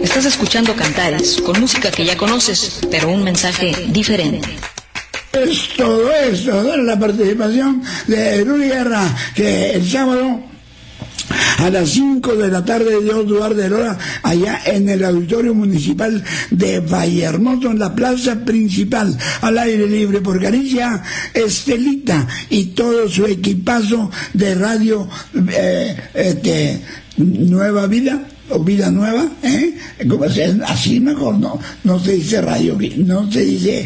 Estás escuchando Cantares, con música que ya conoces, pero un mensaje diferente. Es todo esto, la participación de Rudy Guerra, que el sábado a las 5 de la tarde, Dios Duarte de Lora, allá en el Auditorio Municipal de Vallehermoso, en la plaza principal, al aire libre por Galicia, Estelita y todo su equipazo de radio Nueva Vida, o Vida Nueva, como sea, así mejor, no se dice radio, no se dice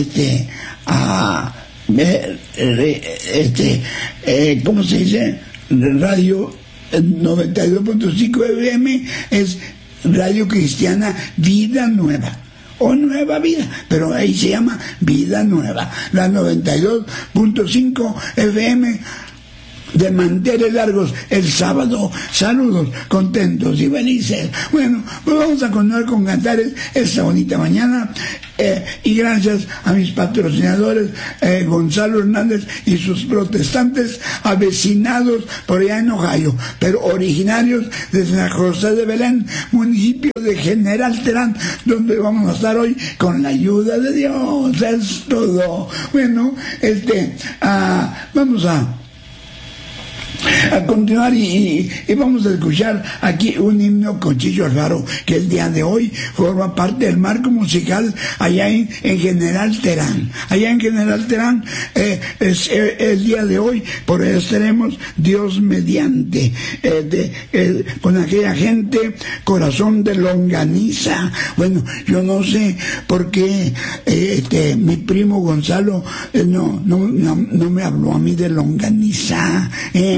¿cómo se dice? Radio 92.5 FM es Radio Cristiana Vida Nueva o Nueva Vida, pero ahí se llama Vida Nueva. La 92.5 FM de manteles largos el sábado. Saludos, contentos y felices. Bueno, pues vamos a continuar con Cantares esta bonita mañana, y gracias a mis patrocinadores, Gonzalo Hernández y sus protestantes avecinados por allá en Ohio, pero originarios de San José de Belén, municipio de General Terán, donde vamos a estar hoy con la ayuda de Dios. Es todo. Bueno, vamos a continuar y vamos a escuchar aquí un himno con Chicho Alfaro, que el día de hoy forma parte del marco musical allá en General Terán. Allá en General Terán es el día de hoy, por eso estaremos Dios mediante, con aquella gente, corazón de longaniza. Bueno, yo no sé por qué mi primo Gonzalo no me habló a mí de longaniza.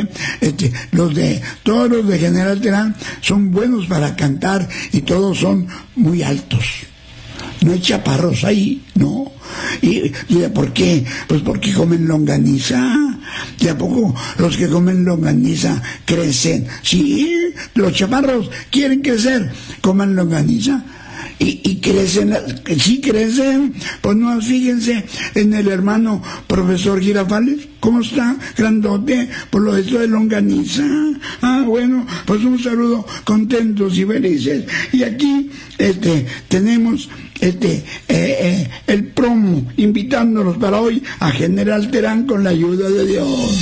Todos los de General Terán son buenos para cantar y todos son muy altos. No hay chaparros ahí, ¿no? ¿Y por qué? Pues porque comen longaniza. ¿Y a poco los que comen longaniza crecen? Sí, los chaparros quieren crecer, coman longaniza. Y crecen, sí crecen. Pues no, fíjense en el hermano profesor Girafales, cómo está, grandote, por lo de esto de longaniza. Bueno, pues un saludo, contentos y felices. Y aquí tenemos el promo, invitándolos para hoy a General Terán con la ayuda de Dios.